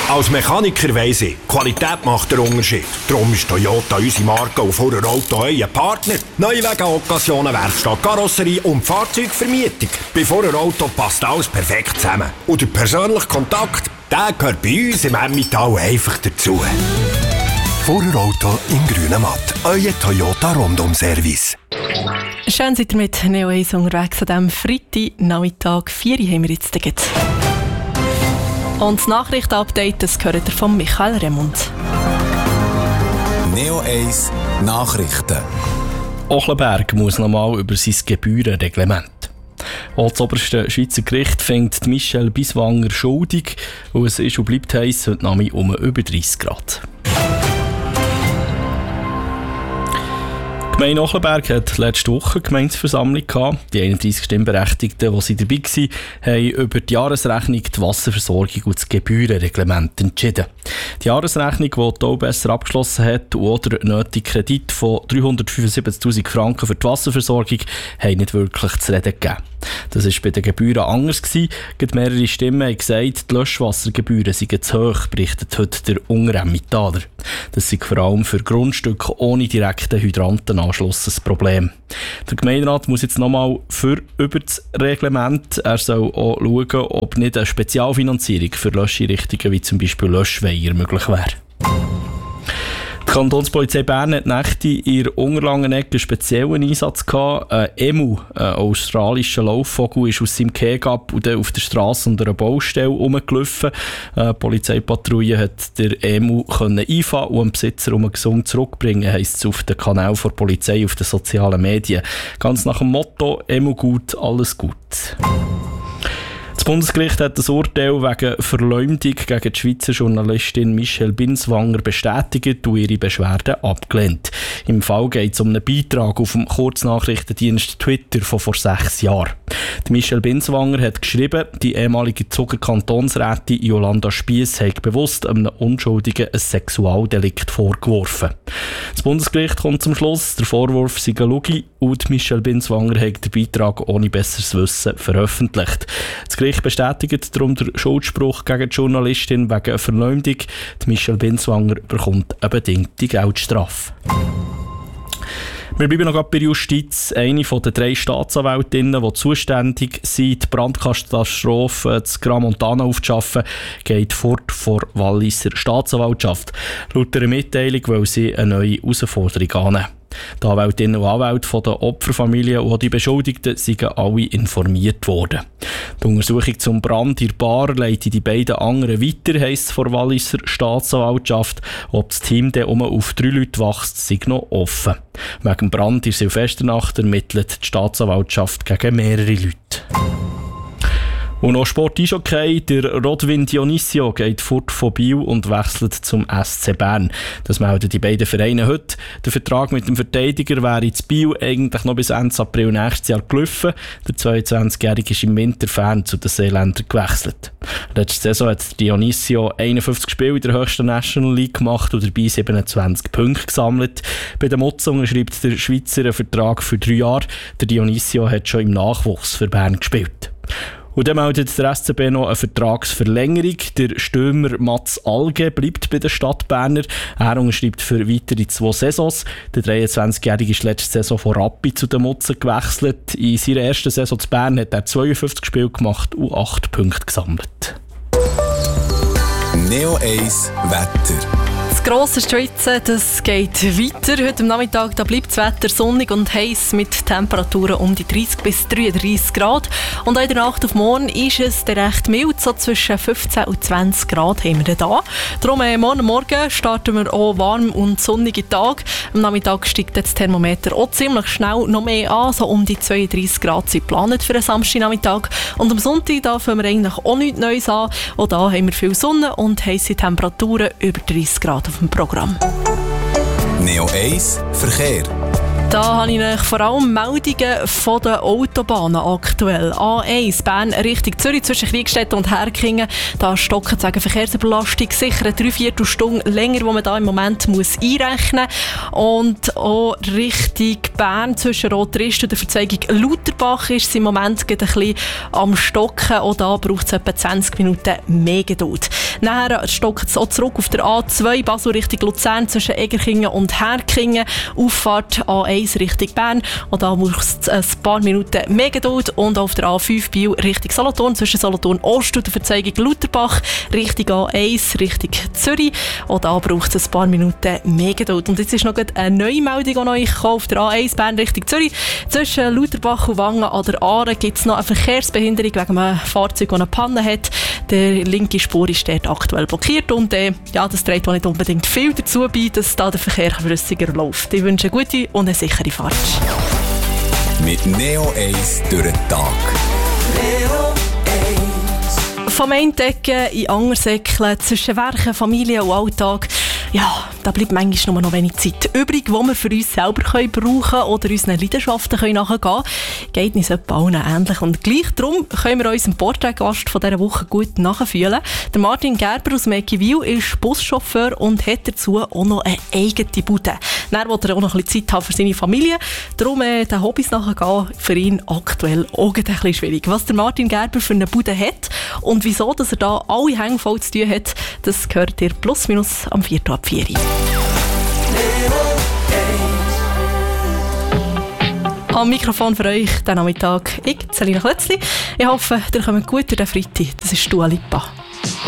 Als Mechaniker weiss ich, Qualität macht den Unterschied. Darum ist Toyota unsere Marke und vor der Auto euer Partner. Neuwagen, Occasionen, Werkstatt, Karosserie und Fahrzeugvermietung. Bei vorher Auto passt alles perfekt zusammen. Und der persönliche Kontakt, der gehört bei uns im Emmental einfach dazu. Vorher Auto in grünem Matt. Euer Toyota Rundum-Service. Schön seid ihr mit Neo Ace unterwegs an diesem Freitagnachmittag. 4 Uhr haben wir jetzt gleich. Und das Nachrichtenupdate, das gehört ihr von Michael Remund. Neo Ace Nachrichten. Ochlenberg muss nochmal über sein Gebührenreglement. Auch das oberste Schweizer Gericht findet Michel Biswanger schuldig und es ist und bleibt heiß heute Nachmittag um über 30 Grad. Die Gemeinde Ochlenberg hat letzte Woche eine Gemeindeversammlung gehabt. Die 31 Stimmberechtigten, die dabei waren, haben über die Jahresrechnung, die Wasserversorgung und das Gebührenreglement entschieden. Die Jahresrechnung, die die besser abgeschlossen hat, und der nötige Kredit von 375'000 Franken für die Wasserversorgung haben nicht wirklich zu reden gegeben. Das war bei den Gebühren anders gewesen. Mehrere Stimmen haben gesagt, die Löschwassergebühren seien zu hoch, berichtet heute der Ungeremmentaler. Das sei vor allem für Grundstücke ohne direkten Hydrantenanschluss ein Problem. Der Gemeinderat muss jetzt nochmal über das Reglement. Er soll auch schauen, ob nicht eine Spezialfinanzierung für Löscheinrichtungen wie zum Beispiel Löschweiher möglich wäre. Die Kantonspolizei Bern hat Nächte in der Unterlangenegg einen speziellen Einsatz gehabt. Ein Emu, ein australischer Laufvogel, ist aus seinem Gehege und dann auf der Straße unter einer Baustelle rumgelaufen. Die Polizeipatrouille hat den Emu einfangen und den Besitzer gesund zurückbringen, heisst es auf dem Kanal der Polizei auf den sozialen Medien. Ganz nach dem Motto: Emu gut, alles gut. Das Bundesgericht hat das Urteil wegen Verleumdung gegen die Schweizer Journalistin Michel Binswanger bestätigt und ihre Beschwerden abgelehnt. Im Fall geht es um einen Beitrag auf dem Kurznachrichtendienst Twitter von vor 6 Jahren. Die Michel Binswanger hat geschrieben, die ehemalige Zuger Kantonsrätin Jolanda Spiess habe bewusst einem Unschuldigen ein Sexualdelikt vorgeworfen. Das Bundesgericht kommt zum Schluss, der Vorwurf sei eine Lüge und Michel Binswanger hat den Beitrag ohne besseres Wissen veröffentlicht. Das Gericht bestätigt darum den Schuldspruch gegen die Journalistin wegen Verleumdung. Die Michel Binswanger bekommt eine bedingte Geldstrafe. Wir bleiben noch bei der Justiz. Eine von den 3 Staatsanwältinnen, die zuständig sind, die Brandkatastrophe zu Gramontana aufzuschaffen, geht fort vor Walliser Staatsanwaltschaft. Laut einer Mitteilung will sie eine neue Herausforderung annehmen. Die Anwältinnen und Anwälte von der Opferfamilie und die Beschuldigten sind alle informiert worden. Die Untersuchung zum Brand in der Bar leitet die beiden anderen weiter, heisst es vor Walliser Staatsanwaltschaft. Ob das Team dann auf 3 Leute wächst, sei noch offen. Wegen dem Brand in Silvesternacht ermittelt die Staatsanwaltschaft gegen mehrere Leute. Und noch Sport-Eishockey. Der Rodwin Dionisio geht fort von Biel und wechselt zum SC Bern. Das melden die beiden Vereine heute. Der Vertrag mit dem Verteidiger wäre in Biel eigentlich noch bis Ende April nächstes Jahr gelaufen. Der 22-Jährige ist im Winterfern zu den Seeländern gewechselt. Letzte Saison hat Dionisio 51 Spiele in der höchsten National League gemacht und dabei 27 Punkte gesammelt. Bei den Mutzungen schreibt der Schweizer einen Vertrag für 3 Jahre. Der Dionisio hat schon im Nachwuchs für Bern gespielt. Und dann meldet der SCB noch eine Vertragsverlängerung. Der Stürmer Mats Alge bleibt bei den Stadtberner. Er unterschreibt für weitere 2 Saisons. Der 23-Jährige ist letzte Saison von Rappi zu den Mutzen gewechselt. In seiner ersten Saison zu Bern hat er 52 Spiele gemacht und 8 Punkte gesammelt. Neo Ace Wetter. Das grosse Schwitzen, das geht weiter. Heute am Nachmittag da bleibt das Wetter sonnig und heiß mit Temperaturen um die 30 bis 33 Grad. Und auch in der Nacht auf morgen ist es recht mild, so zwischen 15 und 20 Grad haben wir da. Darum morgen starten wir auch warm und sonnige Tag. Am Nachmittag steigt das Thermometer auch ziemlich schnell noch mehr an, so um die 32 Grad sind geplant für einen Samstagnachmittag. Und am Sonntag da fangen wir eigentlich auch nichts Neues an. Auch da haben wir viel Sonne und heisse Temperaturen über 30 Grad auf dem Programm. Neo Ace Verkehr. Da habe ich euch vor allem Meldungen von den Autobahnen aktuell. A1 Bern Richtung Zürich zwischen Kriegstetten und Herkingen. Da stocken wegen Verkehrsüberlastung sicher eine 3/4 Stunde länger, die man da im Moment muss einrechnen muss. Und auch Richtung Bern zwischen Rotrist und der Verzweigung Lauterbach ist es im Moment ein bisschen am Stocken. Auch da braucht es etwa 20 Minuten mehr Geduld. Nachher stockt es auch zurück auf der A2 Basel Richtung Luzern zwischen Egerkingen und Herkingen. Auffahrt A1 Richtung Bern. Und da braucht es ein paar Minuten mehr Geduld. Und auf der A5 Biel Richtung Solothurn zwischen Solothurn Ost und der Verzeigung Lutherbach Richtung A1 Richtung Zürich. Und da braucht es ein paar Minuten mehr Geduld. Und jetzt ist noch eine neue Meldung an euch auf der A1 Bern Richtung Zürich. Zwischen Lutherbach und Wangen an der Aare gibt es noch eine Verkehrsbehinderung wegen einem Fahrzeug, das eine Panne hat. Die linke Spur ist dort aktuell blockiert und das trägt auch nicht unbedingt viel dazu bei, dass da der Verkehr flüssiger läuft. Ich wünsche eine gute und eine sichere Fahrt. Mit Neo 1 durch den Tag. Vom Eindecken in Angersäckle, zwischen Werken, Familie und Alltag, ja, da bleibt manchmal nur noch wenig Zeit übrig, die wir für uns selber brauchen können oder unseren Leidenschaften nachgehen können. Geht uns etwa allen ähnlich. Und gleich darum können wir unseren Porträtgast von dieser Woche gut nachfühlen. Der Martin Gerber aus Mäckiwil ist Buschauffeur und hat dazu auch noch eine eigene Bude. Dann will er auch noch ein bisschen Zeit haben für seine Familie. Darum den Hobbys nachgehen für ihn aktuell auch ein bisschen schwierig. Was der Martin Gerber für eine Bude hat und wieso dass er da alle Hänge voll zu tun hat, das gehört ihr plus minus am 4. ab 4. Am Mikrofon für euch diesen Nachmittag ich, Selina Klötzli. Ich hoffe, ihr kommt gut durch den Freitag. Das ist Dua Lipa.